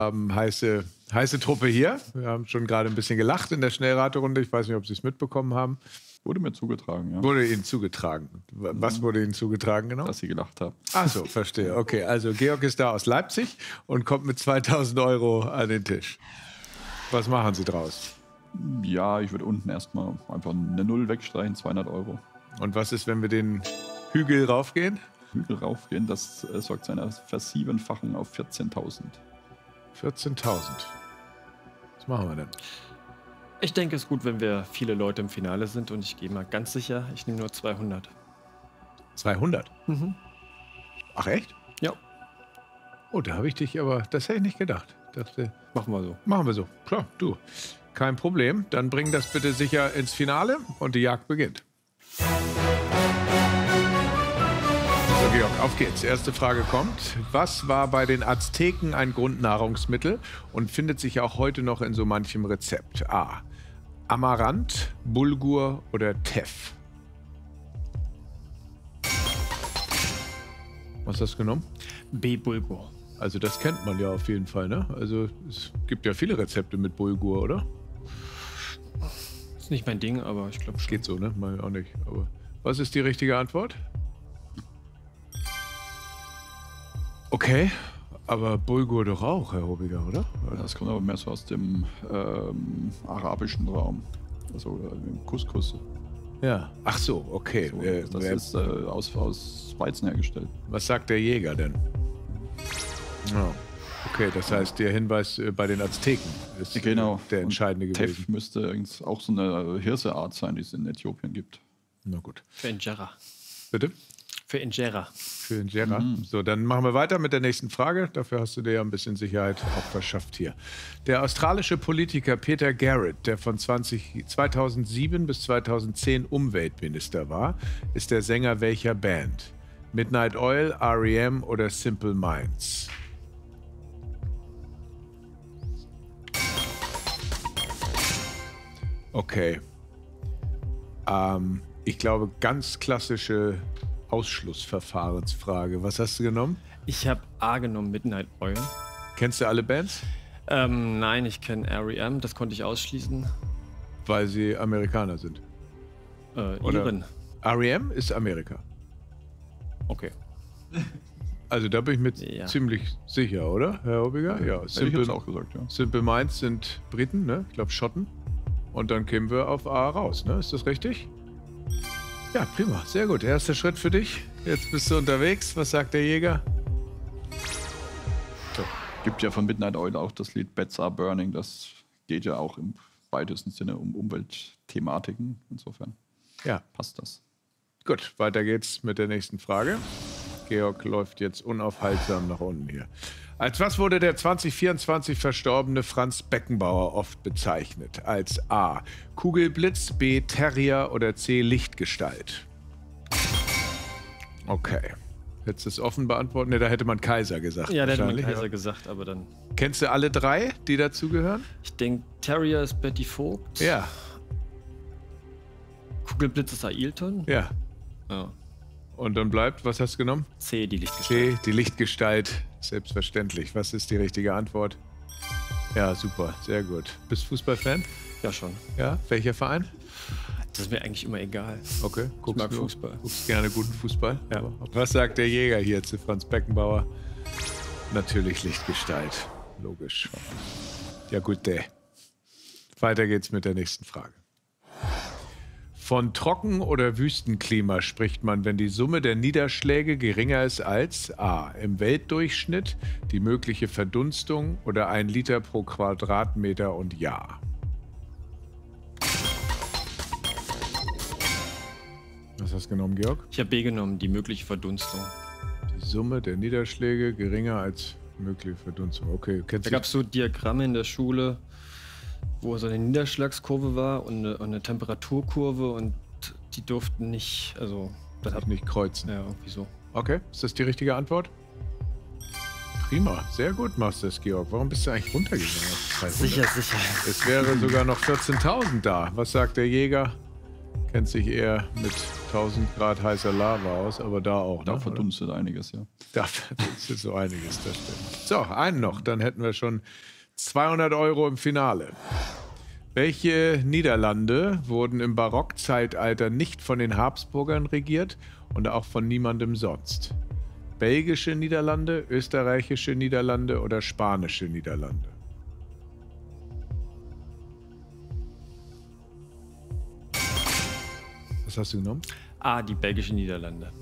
Haben heiße Truppe hier. Wir haben schon gerade ein bisschen gelacht in der Schnellraterunde. Ich weiß nicht, ob Sie es mitbekommen haben. Wurde mir zugetragen, ja. Wurde Ihnen zugetragen. Was wurde Ihnen zugetragen genau? Dass Sie gelacht haben. Ach so, verstehe. Okay, also Georg ist da aus Leipzig und kommt mit 2000 € an den Tisch. Was machen Sie draus? Ja, ich würde unten erstmal einfach eine Null wegstreichen, 200 €. Und was ist, wenn wir den Hügel raufgehen? Hügel raufgehen, das sorgt zu einer Versiebenfachung auf 14.000. 14.000. Was machen wir denn? Ich denke, es ist gut, wenn wir viele Leute im Finale sind und ich gehe mal ganz sicher, ich nehme nur 200. 200? Mhm. Ach echt? Ja. Oh, da habe ich dich aber, das hätte ich nicht gedacht. Machen wir so. Machen wir so. Klar, du. Kein Problem. Dann bring das bitte sicher ins Finale und die Jagd beginnt. So, Georg, auf geht's. Erste Frage kommt. Was war bei den Azteken ein Grundnahrungsmittel und findet sich auch heute noch in so manchem Rezept? A. Amaranth, Bulgur oder Teff? Was hast du genommen? B. Bulgur. Also das kennt man ja auf jeden Fall, ne? Also es gibt ja viele Rezepte mit Bulgur, oder? Ist nicht mein Ding, aber ich glaube schon. Geht so, ne? Mal auch nicht. Aber was ist die richtige Antwort? Okay, aber Bulgur doch auch, Herr Hobiger, oder? Das kommt aber mehr so aus dem arabischen Raum. Also im Couscous. Ja. Ach so, okay. So, das ist aus Weizen hergestellt. Was sagt der Jäger denn? Oh. Okay, das heißt, der Hinweis bei den Azteken ist der entscheidende gewesen. Teff müsste auch so eine Hirseart sein, die es in Äthiopien gibt. Na gut. Für Injera. Bitte? Für Injera. Für Injera. So, dann machen wir weiter mit der nächsten Frage. Dafür hast du dir ja ein bisschen Sicherheit auch verschafft hier. Der australische Politiker Peter Garrett, der von 2007 bis 2010 Umweltminister war, ist der Sänger welcher Band? Midnight Oil, R.E.M. oder Simple Minds? Okay. Ich glaube, ganz klassische Ausschlussverfahrensfrage. Was hast du genommen? Ich habe A genommen, Midnight Oil. Kennst du alle Bands? Nein, ich kenne R.E.M., das konnte ich ausschließen. Weil sie Amerikaner sind. Iren. R.E.M. ist Amerika. Okay. Also da bin ich mir ziemlich sicher, oder, Herr Hobiger? Ja, Hätte ich jetzt auch gesagt, ja. Simple Minds sind Briten, ne? Ich glaube Schotten. Und dann kämen wir auf A raus, ne? Ist das richtig? Ja, prima. Sehr gut. Erster Schritt für dich. Jetzt bist du unterwegs. Was sagt der Jäger? So. Gibt ja von Midnight Oil auch das Lied Beds Are Burning. Das geht ja auch im weitesten Sinne um Umweltthematiken. Insofern passt das. Gut, weiter geht's mit der nächsten Frage. Georg läuft jetzt unaufhaltsam nach unten hier. Als was wurde der 2024 verstorbene Franz Beckenbauer oft bezeichnet? Als A. Kugelblitz, B. Terrier oder C. Lichtgestalt? Okay. Hättest du es offen beantworten? Ne, da hätte man Kaiser gesagt. Ja, da hätte man Kaiser gesagt, aber dann... Kennst du alle drei, die dazugehören? Ich denke, Terrier ist Betty Vogt. Ja. Kugelblitz ist Ailton. Ja. Ja. Und dann bleibt, was hast du genommen? C, die Lichtgestalt. C, die Lichtgestalt. Selbstverständlich. Was ist die richtige Antwort? Ja, super. Sehr gut. Bist du Fußballfan? Ja, schon. Ja? Welcher Verein? Das ist mir eigentlich immer egal. Okay. Ich mag Fußball. Guckst gerne guten Fußball? Ja. Was sagt der Jäger hier zu Franz Beckenbauer? Natürlich Lichtgestalt. Logisch. Ja, gut. Weiter geht's mit der nächsten Frage. Von Trocken- oder Wüstenklima spricht man, wenn die Summe der Niederschläge geringer ist als A. Im Weltdurchschnitt, die mögliche Verdunstung oder 1 Liter pro Quadratmeter und Jahr. Was hast du genommen, Georg? Ich habe B genommen, die mögliche Verdunstung. Die Summe der Niederschläge geringer als mögliche Verdunstung. Okay, da gab es so Diagramme in der Schule, wo so eine Niederschlagskurve war und eine Temperaturkurve und die durften nicht, also... Das hat nicht kreuzen. Ja, irgendwie so. Okay, ist das die richtige Antwort? Prima, sehr gut machst du das, Georg. Warum bist du eigentlich runtergegangen? Sicher. Es wäre sogar noch 14.000 da. Was sagt der Jäger? Kennt sich eher mit 1000 Grad heißer Lava aus, aber da auch. Da ne? verdunstet einiges, ja. Da verdunstet so einiges, das stimmt. So, einen noch, dann hätten wir schon 200 € im Finale. Welche Niederlande wurden im Barockzeitalter nicht von den Habsburgern regiert und auch von niemandem sonst? Belgische Niederlande, österreichische Niederlande oder spanische Niederlande? Was hast du genommen? Die belgischen Niederlande.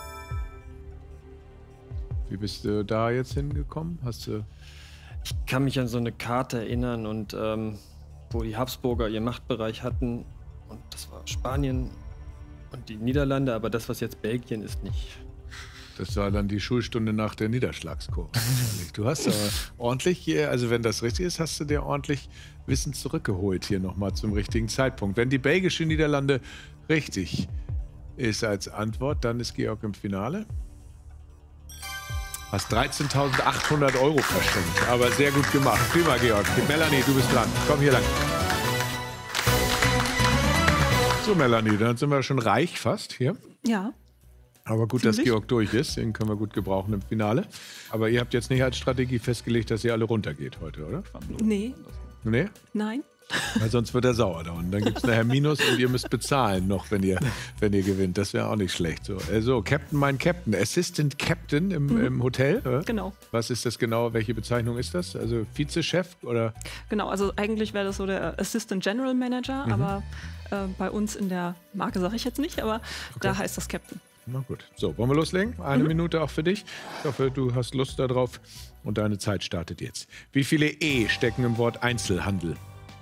Wie bist du da jetzt hingekommen? Ich kann mich an so eine Karte erinnern, und wo die Habsburger ihren Machtbereich hatten. Und das war Spanien und die Niederlande, aber das, was jetzt Belgien ist, nicht. Das war dann die Schulstunde nach der Niederschlagskurve. Du hast aber ordentlich hier, also wenn das richtig ist, hast du dir ordentlich Wissen zurückgeholt hier nochmal zum richtigen Zeitpunkt. Wenn die belgische Niederlande richtig ist als Antwort, dann ist Georg im Finale. Hast 13.800 € verschenkt, aber sehr gut gemacht. Prima, Georg. Melanie, du bist dran. Komm hier lang. So, Melanie, dann sind wir schon reich fast hier. Ja. Aber gut, dass Georg durch ist. Den können wir gut gebrauchen im Finale. Aber ihr habt jetzt nicht als Strategie festgelegt, dass ihr alle runtergeht heute, oder? Nee. Nee? Nein. Weil sonst wird er sauer da unten. Dann gibt es nachher Minus und ihr müsst bezahlen noch, wenn ihr gewinnt. Das wäre auch nicht schlecht. So, also Captain, mein Captain. Assistant Captain im Hotel. Oder? Genau. Was ist das genau? Welche Bezeichnung ist das? Also Vizechef oder? Genau, also eigentlich wäre das so der Assistant General Manager, aber bei uns in der Marke sage ich jetzt nicht, aber da heißt das Captain. Na gut. So, wollen wir loslegen? Eine Minute auch für dich. Ich hoffe, du hast Lust darauf und deine Zeit startet jetzt. Wie viele E stecken im Wort Einzelhandel?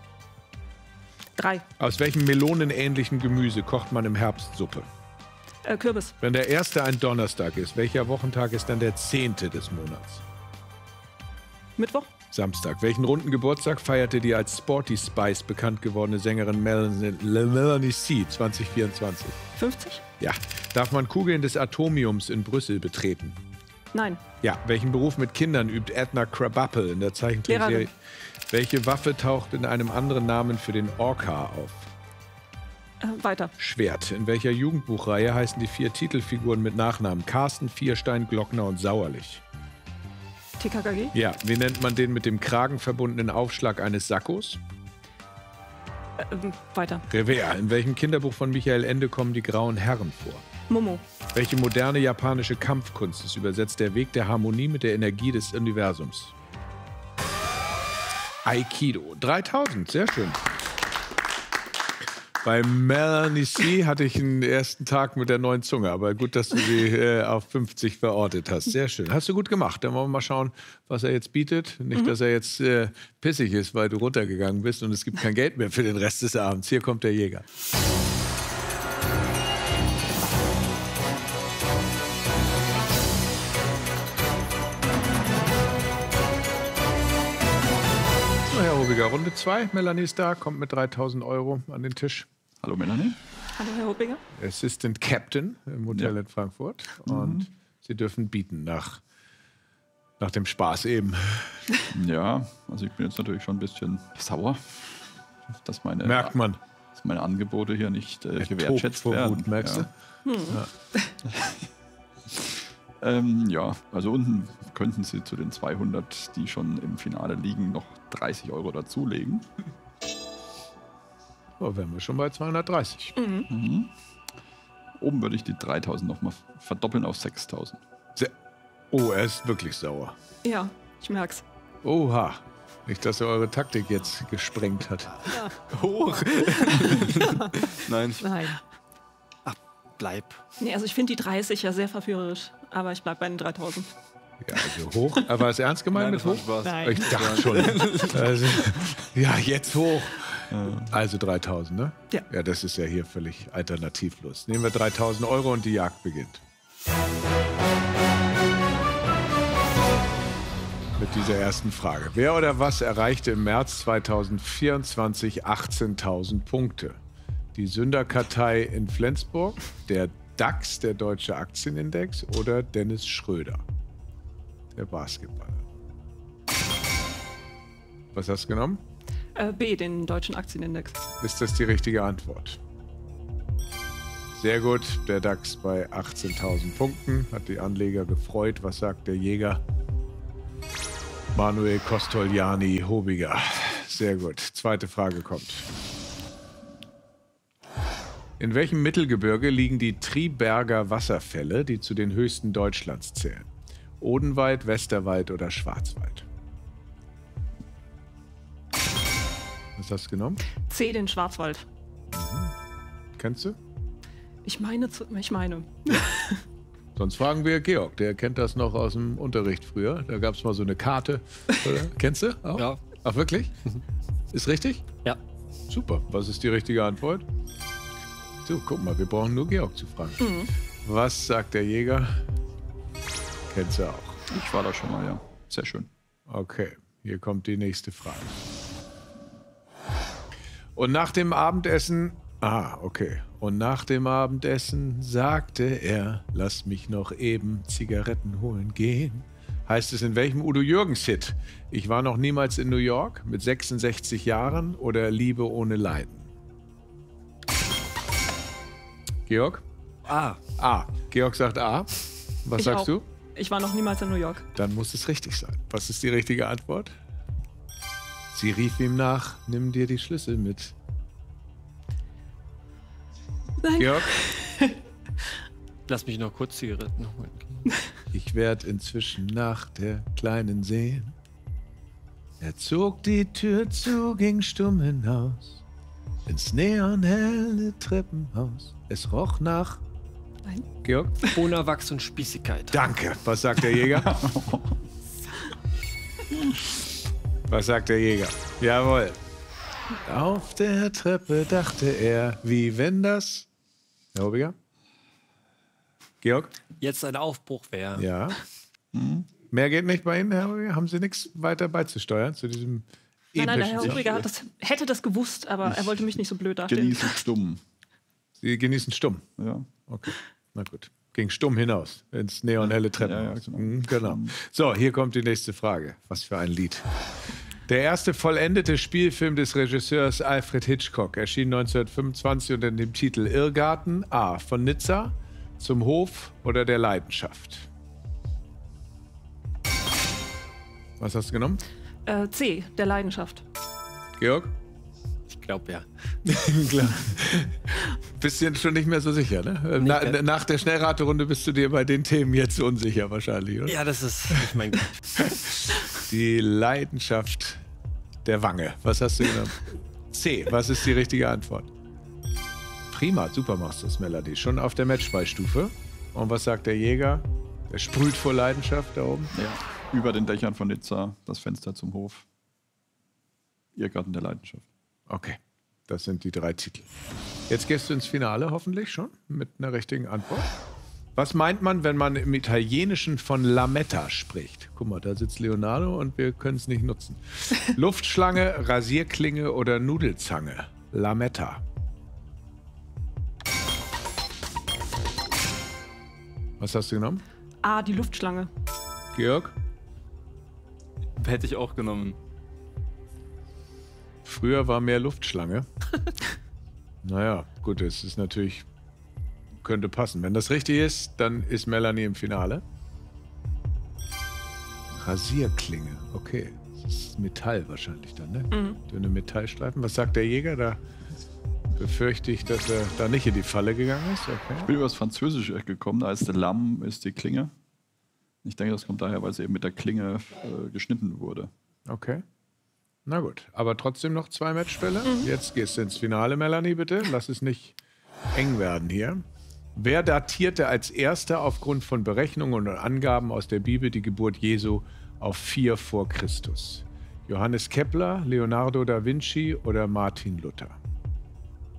3. Aus welchem melonenähnlichen Gemüse kocht man im Herbst Suppe? Kürbis. Wenn der 1. ein Donnerstag ist, welcher Wochentag ist dann der 10. des Monats? Mittwoch. Samstag. Welchen runden Geburtstag feierte die als Sporty Spice bekannt gewordene Sängerin Melanie C. 2024? 50. Ja. Darf man Kugeln des Atomiums in Brüssel betreten? Nein. Ja. Welchen Beruf mit Kindern übt Edna Krabappel in der Zeichentrickserie? Lehrerin. Welche Waffe taucht in einem anderen Namen für den Orca auf? Weiter. Schwert. In welcher Jugendbuchreihe heißen die 4 Titelfiguren mit Nachnamen? Carsten, Vierstein, Glockner und Sauerlich? TKKG. Ja. Wie nennt man den mit dem Kragen verbundenen Aufschlag eines Sakkos? Weiter. Revers. In welchem Kinderbuch von Michael Ende kommen die grauen Herren vor? Momo. Welche moderne japanische Kampfkunst ist übersetzt der Weg der Harmonie mit der Energie des Universums? Aikido. 3000, sehr schön. Bei Melanie C. hatte ich den ersten Tag mit der neuen Zunge, aber gut, dass du sie auf 50 verortet hast. Sehr schön. Hast du gut gemacht. Dann wollen wir mal schauen, was er jetzt bietet. Nicht, dass er jetzt pissig ist, weil du runtergegangen bist und es gibt kein Geld mehr für den Rest des Abends. Hier kommt der Jäger. Runde 2. Melanie ist da, kommt mit 3.000 € an den Tisch. Hallo Melanie. Hallo Herr Hoppinger. Assistant Captain im Hotel in Frankfurt. Und Sie dürfen bieten nach dem Spaß eben. Ja, also ich bin jetzt natürlich schon ein bisschen sauer, dass meine, Merkt man. Dass meine Angebote hier nicht gewertschätzt werden. Wut, merkst du? Ja, also unten könnten Sie zu den 200, die schon im Finale liegen, noch 30 € dazulegen. So, wären wir schon bei 230. Oben würde ich die 3.000 nochmal verdoppeln auf 6.000. Oh, er ist wirklich sauer. Ja, ich merk's. Oha. Nicht, dass er eure Taktik jetzt gesprengt hat. Ja. Hoch! Nein. Nein. Ach, bleib. Nee, also ich finde die 30 ja sehr verführerisch, aber ich bleib bei den 3.000. Ja, also hoch. Aber war es ernst gemeint mit hoch? Nein. Ich dachte schon. Also, ja, jetzt hoch. Also 3.000, ne? Ja. Ja, das ist ja hier völlig alternativlos. Nehmen wir 3.000 € und die Jagd beginnt. Mit dieser ersten Frage. Wer oder was erreichte im März 2024 18.000 Punkte? Die Sünderkartei in Flensburg, der DAX, der Deutsche Aktienindex oder Dennis Schröder, der Basketballer? Was hast du genommen? B, den Deutschen Aktienindex. Ist das die richtige Antwort? Sehr gut. Der DAX bei 18.000 Punkten. Hat die Anleger gefreut. Was sagt der Jäger? Manuel Costoliani Hobiger. Sehr gut. Zweite Frage kommt. In welchem Mittelgebirge liegen die Triberger Wasserfälle, die zu den höchsten Deutschlands zählen? Odenwald, Westerwald oder Schwarzwald? Was hast du genommen? C, den Schwarzwald. Kennst du? Ich meine. Sonst fragen wir Georg, der kennt das noch aus dem Unterricht früher. Da gab es mal so eine Karte. Oder? Kennst du? Auch? Ja. Ach, wirklich? Ist richtig? Ja. Super. Was ist die richtige Antwort? So, guck mal, wir brauchen nur Georg zu fragen. Was sagt der Jäger? Kennst du auch. Ich war da schon mal, ja. Sehr schön. Okay, hier kommt die nächste Frage. Und nach dem Abendessen... okay. Und nach dem Abendessen sagte er, lass mich noch eben Zigaretten holen gehen. Heißt es in welchem Udo Jürgens-Hit? Ich war noch niemals in New York, mit 66 Jahren oder Liebe ohne Leiden? Georg? A. Georg sagt A. Was sagst du? Ich war noch niemals in New York. Dann muss es richtig sein. Was ist die richtige Antwort? Sie rief ihm nach, nimm dir die Schlüssel mit. Nein. Georg? Lass mich noch kurz Zigaretten holen. Ich werd inzwischen nach der Kleinen sehen. Er zog die Tür zu, ging stumm hinaus. Ins neonhelle Treppenhaus. Es roch nach... Nein. Georg? Bonawachs und Spießigkeit. Danke. Was sagt der Jäger? Was sagt der Jäger? Jawohl. Auf der Treppe dachte er, wie wenn das... Herr Hobiger? Georg? Jetzt ein Aufbruch wäre. Ja. Mehr geht nicht bei Ihnen, Herr Hobiger? Haben Sie nichts weiter beizusteuern zu diesem Nein, der Herr Hobiger hätte das gewusst, aber er wollte mich nicht so blöd dastehen. Genießen stumm. Sie genießen stumm? Ja. Okay, na gut. Ging stumm hinaus ins neonhelle Treppenhaus. Ja, genau. Genau. So, hier kommt die nächste Frage. Was für ein Lied. Der erste vollendete Spielfilm des Regisseurs Alfred Hitchcock erschien 1925 unter dem Titel Irrgarten, A. von Nizza, Zum Hof oder der Leidenschaft. Was hast du genommen? C, der Leidenschaft. Georg? Ich glaube ja. Klar. Bist du schon nicht mehr so sicher, ne? Nach der Schnellraterunde bist du dir bei den Themen jetzt unsicher wahrscheinlich, oder? Ja, das ist nicht mein Gebiet. Die Leidenschaft der Wange. Was hast du genommen? C. Was ist die richtige Antwort? Prima, super machst du das, Melody. Schon auf der Matchballstufe. Und was sagt der Jäger? Der sprüht vor Leidenschaft da oben. Ja. Über den Dächern von Nizza, das Fenster zum Hof. Irrgarten der Leidenschaft. Okay, das sind die 3 Titel. Jetzt gehst du ins Finale hoffentlich schon mit einer richtigen Antwort. Was meint man, wenn man im Italienischen von Lametta spricht? Guck mal, da sitzt Leonardo und wir können es nicht nutzen. Luftschlange, Rasierklinge oder Nudelzange? Lametta. Was hast du genommen? A, die Luftschlange. Georg? Hätte ich auch genommen. Früher war mehr Luftschlange. Naja, gut, es ist natürlich... Könnte passen. Wenn das richtig ist, dann ist Melanie im Finale. Rasierklinge, okay. Das ist Metall wahrscheinlich dann, ne? Dünne Metallstreifen. Was sagt der Jäger? Da befürchte ich, dass er da nicht in die Falle gegangen ist. Okay. Ich bin über das Französische gekommen, da heißt der Lamm ist die Klinge. Ich denke, das kommt daher, weil sie eben mit der Klinge geschnitten wurde. Okay. Na gut, aber trotzdem noch 2 Matchbälle. Jetzt gehst du ins Finale, Melanie, bitte. Lass es nicht eng werden hier. Wer datierte als erster aufgrund von Berechnungen und Angaben aus der Bibel die Geburt Jesu auf 4 vor Christus? Johannes Kepler, Leonardo da Vinci oder Martin Luther?